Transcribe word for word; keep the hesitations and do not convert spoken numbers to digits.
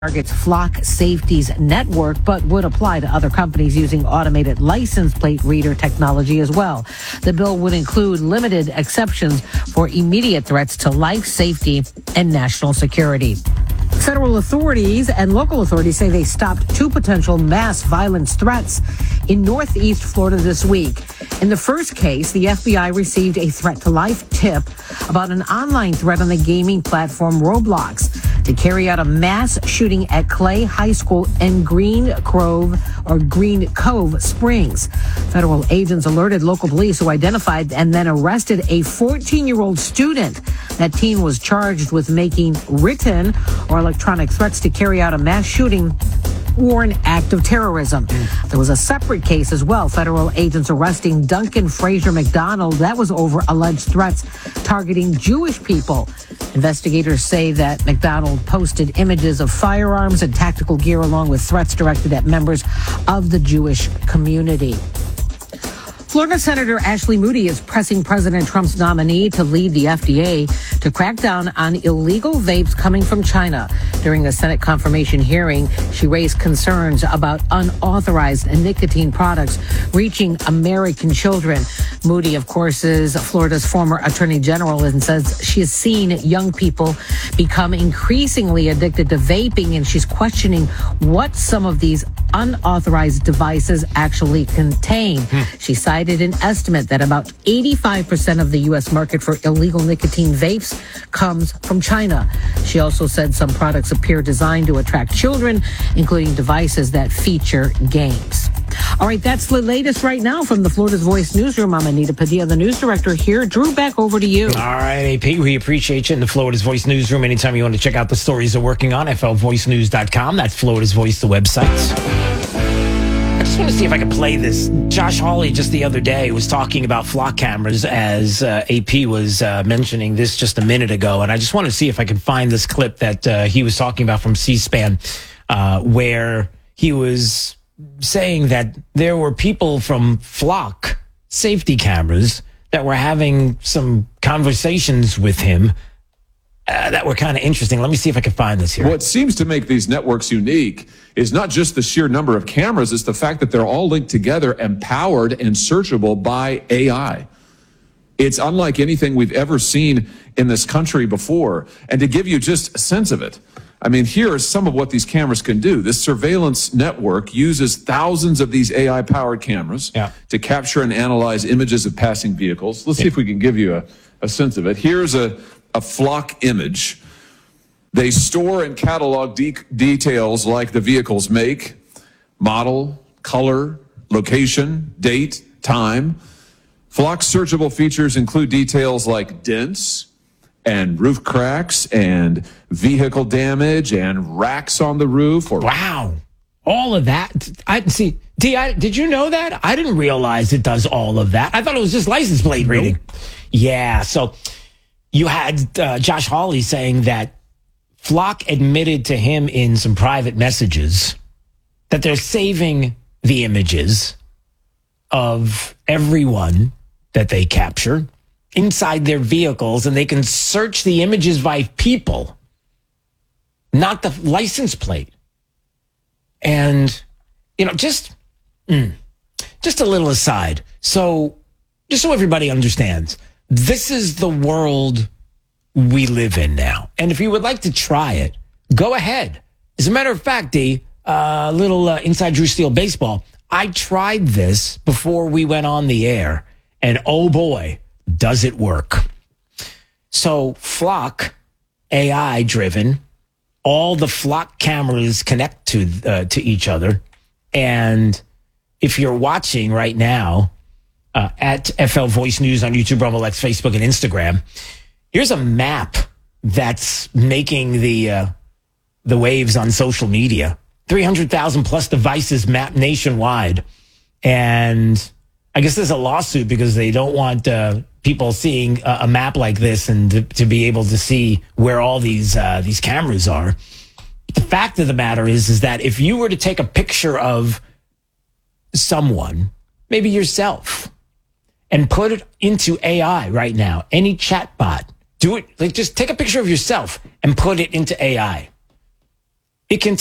targets Flock Safety's network, but would apply to other companies using automated license plate reader technology as well. The bill would include limited exceptions for immediate threats to life, safety, and national security. Federal authorities and local authorities say they stopped two potential mass violence threats in Northeast Florida this week. In the first case, the F B I received a threat to life tip about an online threat on the gaming platform Roblox to carry out a mass shooting at Clay High School in Green Grove or Green Cove Springs. Federal agents alerted local police who identified and then arrested a fourteen-year-old student. That teen was charged with making written or electronic threats to carry out a mass shooting or an act of terrorism. There was a separate case as well. Federal agents arresting Duncan Fraser McDonald. That was over alleged threats targeting Jewish people. Investigators say that McDonald posted images of firearms and tactical gear along with threats directed at members of the Jewish community. Florida Senator Ashley Moody is pressing President Trump's nominee to lead the F D A to crack down on illegal vapes coming from China. During the Senate confirmation hearing, she raised concerns about unauthorized nicotine products reaching American children. Moody, of course, is Florida's former attorney general and says she has seen young people become increasingly addicted to vaping, and she's questioning what some of these unauthorized devices actually contain. Hmm. She cited an estimate that about eighty-five percent of the U S market for illegal nicotine vapes comes from China. She also said some products appear designed to attract children, including devices that feature games. All right, that's the latest right now from the Florida's Voice newsroom. I'm Anita Padilla, the news director here. Drew, back over to you. All right, A P, we appreciate you in the Florida's Voice newsroom. Anytime you want to check out the stories they're working on, F L voice news dot com. That's Florida's Voice, the website. I just want to see if I can play this. Josh Hawley just the other day was talking about flock cameras as uh, A P was uh, mentioning this just a minute ago. And I just want to see if I can find this clip that uh, he was talking about from C-SPAN uh, where he was saying that there were people from Flock safety cameras that were having some conversations with him Uh, that were kind of interesting. Let me see if I can find this here. What seems to make these networks unique is not just the sheer number of cameras, it's the fact that they're all linked together and powered and searchable by A I. It's unlike anything we've ever seen in this country before. And to give you just a sense of it, I mean, here is some of what these cameras can do. This surveillance network uses thousands of these A I-powered cameras yeah. to capture and analyze images of passing vehicles. Let's yeah. see if we can give you a, a sense of it. Here's a a flock image. They store and catalog de- details like the vehicle's make, model, color, location, date, time. Flock's searchable features include details like dents and roof cracks and vehicle damage and racks on the roof. Or wow. All of that. I see. D, I, did you know that? I didn't realize it does all of that. I thought it was just license plate reading. Nope. Yeah. So you had uh, Josh Hawley saying that Flock admitted to him in some private messages that they're saving the images of everyone that they capture inside their vehicles, and they can search the images by people, not the license plate. And, you know, just, mm, just a little aside. So just so everybody understands, this is the world we live in now. And if you would like to try it, go ahead. As a matter of fact, D, a uh, little uh, inside Drew Steele baseball, I tried this before we went on the air, and oh boy, does it work. So Flock, A I driven, all the Flock cameras connect to uh, to each other. And if you're watching right now, Uh, at F L Voice News on YouTube, Rumble X, Facebook, and Instagram. Here's a map that's making the uh, the waves on social media. three hundred thousand plus devices mapped nationwide. And I guess there's a lawsuit because they don't want uh, people seeing a, a map like this and to, to be able to see where all these uh, these cameras are. The fact of the matter is, is that if you were to take a picture of someone, maybe yourself, and put it into A I right now, any chatbot, do it, like just take a picture of yourself and put it into A I. It can